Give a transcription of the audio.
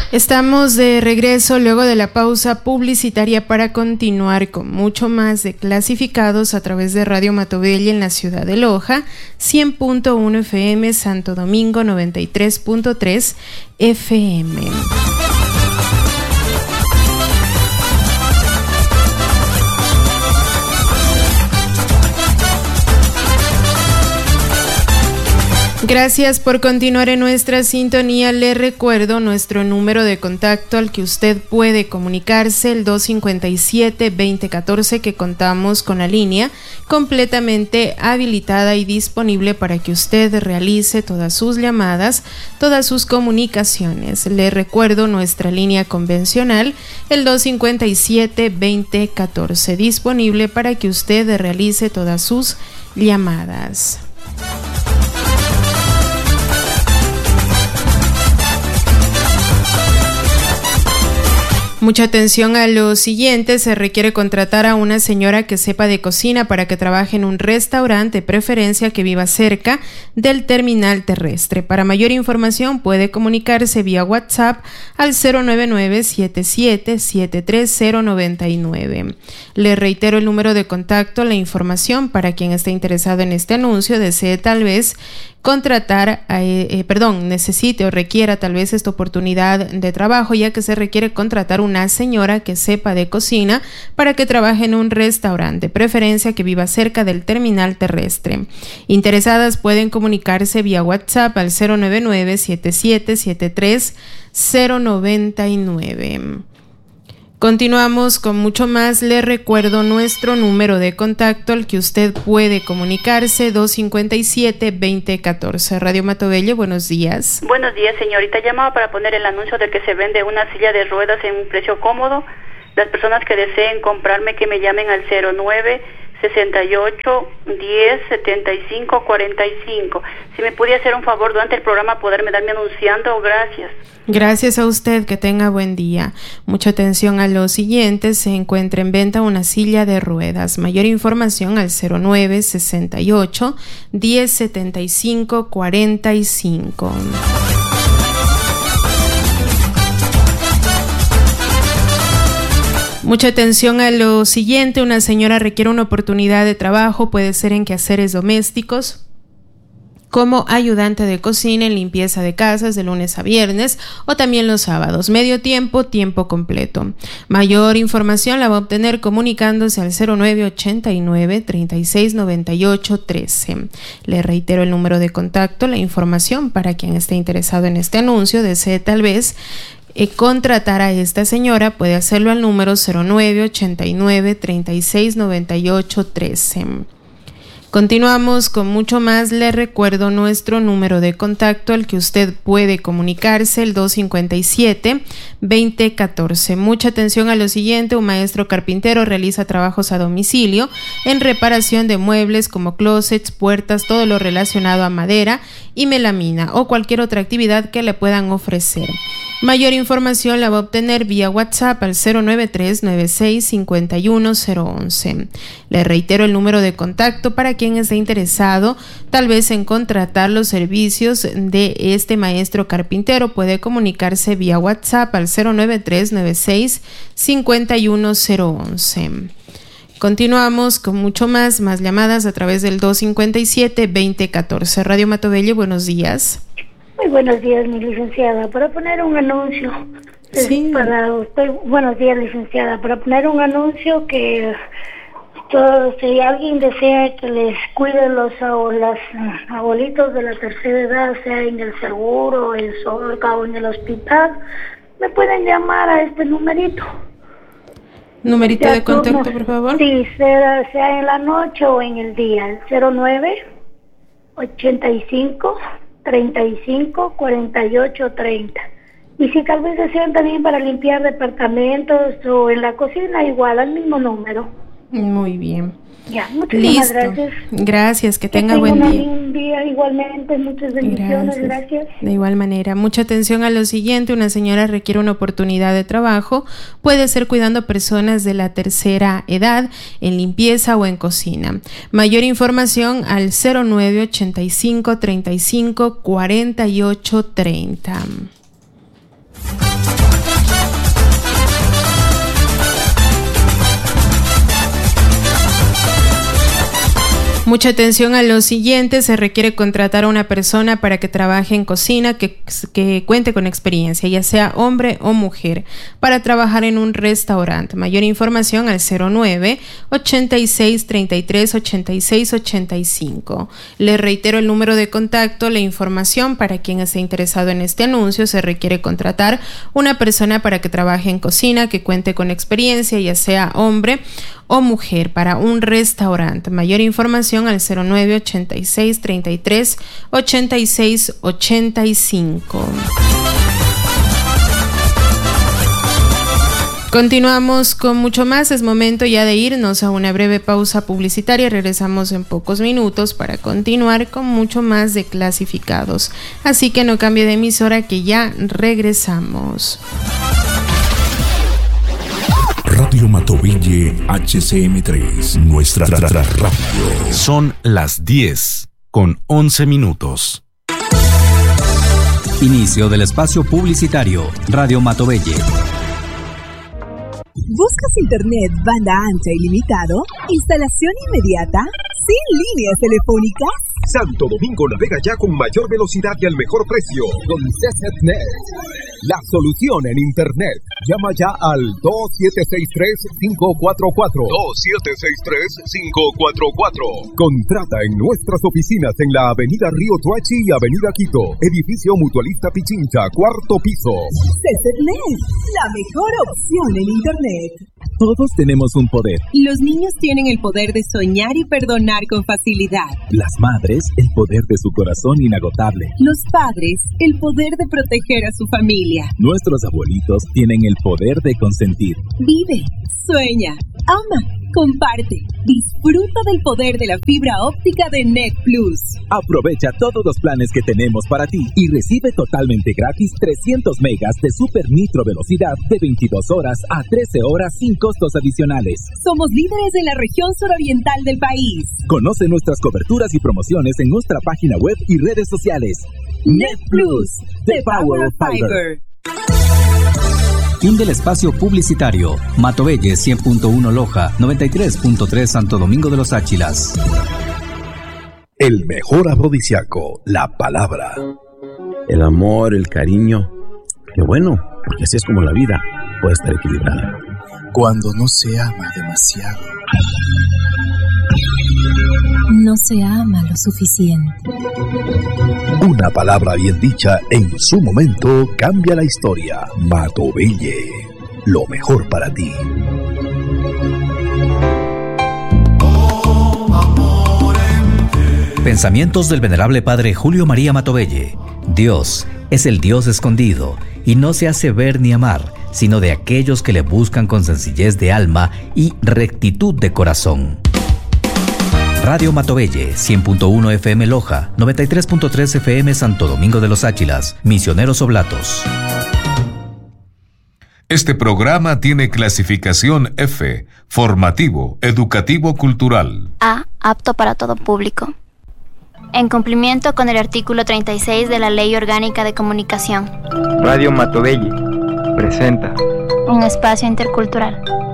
Estamos de regreso luego de la pausa publicitaria para continuar con mucho más de Clasificados a través de Radio Matobella en la ciudad de Loja, 100.1 FM, Santo Domingo 93.3 FM. Gracias por continuar en nuestra sintonía. Le recuerdo nuestro número de contacto al que usted puede comunicarse, el 257-2014, que contamos con la línea completamente habilitada y disponible para que usted realice todas sus llamadas, todas sus comunicaciones. Le recuerdo nuestra línea convencional, el 257-2014, disponible para que usted realice todas sus llamadas. Mucha atención a lo siguiente: se requiere contratar a una señora que sepa de cocina para que trabaje en un restaurante, de preferencia que viva cerca del terminal terrestre. Para mayor información puede comunicarse vía WhatsApp al 099-7773-099. Le reitero el número de contacto, la información para quien esté interesado en este anuncio, desee tal vez contratar, necesite o requiera tal vez esta oportunidad de trabajo, ya que se requiere contratar una señora que sepa de cocina para que trabaje en un restaurante, de preferencia que viva cerca del terminal terrestre. Interesadas pueden comunicarse vía WhatsApp al 099-7773-099. Continuamos con mucho más. Le recuerdo nuestro número de contacto al que usted puede comunicarse, 257-2014. Radio Matobella, buenos días. Buenos días, señorita. Llamaba para poner el anuncio de que se vende una silla de ruedas en un precio cómodo. Las personas que deseen comprarme, que me llamen al 09-68-10-75-45. Si me pudiera hacer un favor durante el programa poderme darme anunciando, gracias. Gracias a usted, que tenga buen día. Mucha atención a lo siguiente: se encuentra en venta una silla de ruedas. Mayor información al 09-68-10-75-45. Mucha atención a lo siguiente: una señora requiere una oportunidad de trabajo, puede ser en quehaceres domésticos, como ayudante de cocina, en limpieza de casas de lunes a viernes o también los sábados, medio tiempo, tiempo completo. Mayor información la va a obtener comunicándose al 0989-369813. Le reitero el número de contacto, la información para quien esté interesado en este anuncio, desee tal vez contratar a esta señora, puede hacerlo al número 0989-369813. Continuamos con mucho más. Le recuerdo nuestro número de contacto al que usted puede comunicarse, el 257-2014. Mucha atención a lo siguiente: un maestro carpintero realiza trabajos a domicilio en reparación de muebles como closets, puertas, todo lo relacionado a madera y melamina o cualquier otra actividad que le puedan ofrecer. Mayor información la va a obtener vía WhatsApp al 093-96-51011. Le reitero el número de contacto para quien esté interesado tal vez en contratar los servicios de este maestro carpintero. Puede comunicarse vía WhatsApp al 093-96-51011. Continuamos con mucho más llamadas a través del 257-2014. Radio Matobella, buenos días. Muy buenos días, mi licenciada. Para poner un anuncio, sí. Para usted, buenos días, licenciada. Para poner un anuncio que si alguien desea que les cuiden los abuelitos de la tercera edad, sea en el seguro, en Solca o en el hospital, me pueden llamar a este numerito. Numerito de contacto, por favor. Sí, sea en la noche o en el día, el 09-85-35-48-30. Y si tal vez desean también para limpiar departamentos o en la cocina, igual, al mismo número. Muy bien. Ya, muchísimas gracias. Gracias, que tenga buen día. Un día igualmente, muchas bendiciones, gracias. De igual manera, mucha atención a lo siguiente: una señora requiere una oportunidad de trabajo, puede ser cuidando a personas de la tercera edad, en limpieza o en cocina. Mayor información al 0985-35-48-30. Mucha atención a lo siguiente: se requiere contratar a una persona para que trabaje en cocina que cuente con experiencia, ya sea hombre o mujer, para trabajar en un restaurante. Mayor información al 09-8633-8685. Le reitero el número de contacto. La información para quien esté interesado en este anuncio: se requiere contratar una persona para que trabaje en cocina que cuente con experiencia, ya sea hombre o mujer, para un restaurante. Mayor información al 09-8633-8685. Continuamos con mucho más. Es momento ya de irnos a una breve pausa publicitaria. Regresamos en pocos minutos para continuar con mucho más de Clasificados. Así que no cambie de emisora, que ya regresamos. Radio Matovelle HCM3, nuestra radio. Son las 10:11. Inicio del espacio publicitario. Radio Matovelle. ¿Buscas internet banda ancha ilimitado? ¿Instalación inmediata? ¿Sin líneas telefónicas? Santo Domingo navega ya con mayor velocidad y al mejor precio. Con CCNet, la solución en internet. Llama ya al 2763-544. 2763-544. Contrata en nuestras oficinas en la Avenida Río Tuachi y Avenida Quito. Edificio Mutualista Pichincha, 4º piso. CCNet, la mejor opción en internet. Todos tenemos un poder. Los niños tienen el poder de soñar y perdonar con facilidad. Las madres, el poder de su corazón inagotable. Los padres, el poder de proteger a su familia. Nuestros abuelitos tienen el poder de consentir. Vive, sueña, ama, comparte. Disfruta del poder de la fibra óptica de Net Plus. Aprovecha todos los planes que tenemos para ti y recibe totalmente gratis 300 megas de super nitro velocidad de 22 horas a 13 horas sin costos adicionales. Somos líderes en la región suroriental del país. Conoce nuestras coberturas y promociones en nuestra página web y redes sociales. Net Plus, the power of fiber. Fin del espacio publicitario. Matovelle 100.1 Loja, 93.3 Santo Domingo de los Áchilas. El mejor afrodisíaco, la palabra. El amor, el cariño. Qué bueno, porque así es como la vida puede estar equilibrada. Cuando no se ama demasiado. No se ama lo suficiente. Una palabra bien dicha en su momento cambia la historia. Matovelle, lo mejor para ti. Pensamientos del venerable padre Julio María Matovelle. Dios es el Dios escondido y no se hace ver ni amar, sino de aquellos que le buscan con sencillez de alma y rectitud de corazón. Radio Matovelle, 100.1 FM Loja, 93.3 FM Santo Domingo de los Áchilas, Misioneros Oblatos. Este programa tiene clasificación F, formativo, educativo, cultural. A, apto para todo público. En cumplimiento con el artículo 36 de la Ley Orgánica de Comunicación. Radio Matovelle presenta un espacio intercultural.